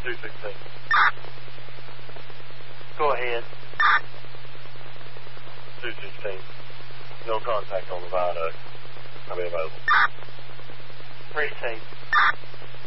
216. Go ahead. 216. No contact on the viaduct. I'll be available. Receive.